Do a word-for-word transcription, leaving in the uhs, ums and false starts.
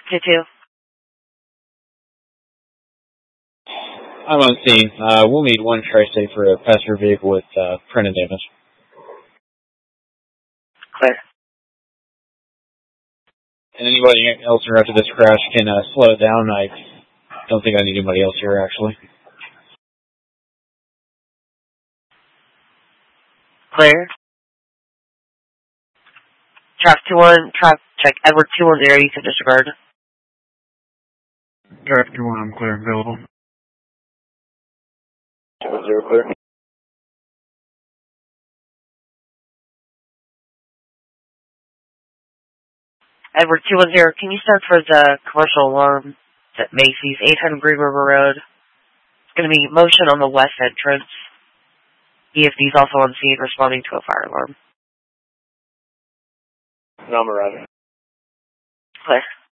two two. I'm on scene. Uh, we'll need one tri-state for a passenger vehicle with uh, printed damage. Clear. And anybody else after this crash can uh, slow it down. I don't think I need anybody else here, actually. Clear. Traffic two one, traffic check. Edward two one zero, you can disregard. Traffic two one, I'm clear, available. two one zero, clear. Edward two one zero, can you start for the commercial alarm at Macy's, eight hundred Green River Road? It's going to be motion on the west entrance. E F D's also on scene responding to a fire alarm. No, I'm arriving. Clear.